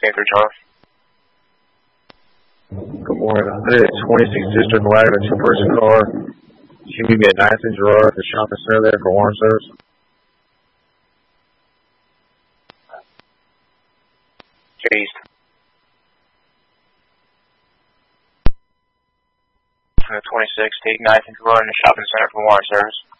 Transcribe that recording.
Came through Charles. Good morning. I'm at 26 District Wagon, a two-person car. She meet me at 9th and Gerard at the shopping center there for warrant service. East. 26, take 9th and Gerard in the shopping center for warrant service.